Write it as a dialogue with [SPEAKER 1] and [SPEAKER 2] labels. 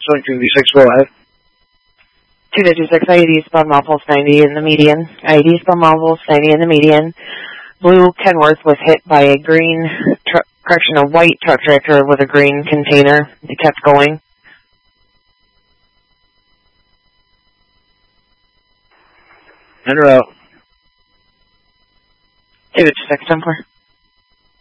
[SPEAKER 1] Lincoln V6, go ahead.
[SPEAKER 2] 256, IED eastbound Mount 90 in the median. IED eastbound Mount 90 in the median. Blue Kenworth was hit by a a white truck tractor with a green container. It kept going.
[SPEAKER 1] En route.
[SPEAKER 2] 256, 10-4.